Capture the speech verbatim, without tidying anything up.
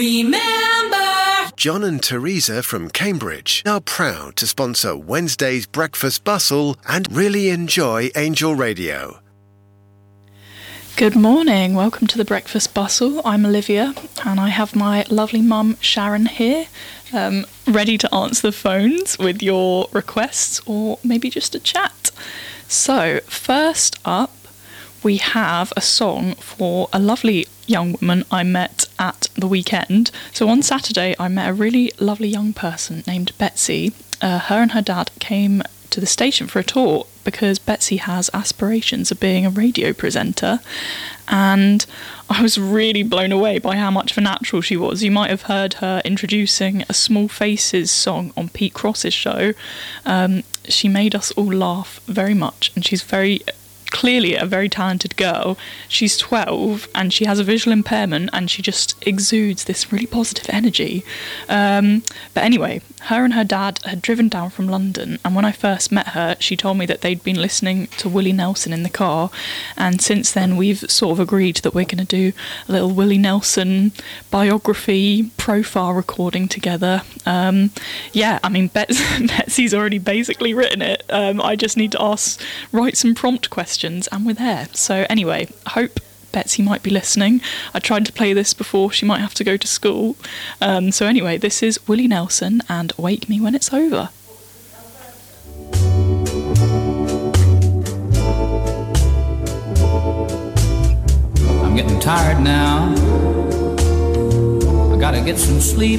Remember! John and Teresa from Cambridge are proud to sponsor Wednesday's Breakfast Bustle and really enjoy Angel Radio. Good morning, welcome to the Breakfast Bustle. I'm Olivia and I have my lovely mum Sharon here, um, ready to answer the phones with your requests or maybe just a chat. So first up we have a song for a lovely young woman I met at the weekend. So on Saturday I met a really lovely young person named Betsy. Uh, her and her dad came to the station for a tour because Betsy has aspirations of being a radio presenter, and I was really blown away by how much of a natural she was. You might have heard her introducing a Small Faces song on Pete Cross's show. Um, she made us all laugh very much, and she's very clearly a very talented girl. She's twelve and she has a visual impairment and she just exudes this really positive energy. Um, but anyway, her and her dad had driven down from London, and when I first met her she told me that they'd been listening to Willie Nelson in the car, and since then we've sort of agreed that we're going to do a little Willie Nelson biography profile recording together. Um, yeah, I mean Bet- Betsy's already basically written it. Um, I just need to ask, write some prompt questions and we're there. So anyway, I hope Betsy might be listening. I tried to play this before she might have to go to school. Um, so anyway, this is Willie Nelson and Wake Me When It's Over. I'm getting tired now. I gotta get some sleep.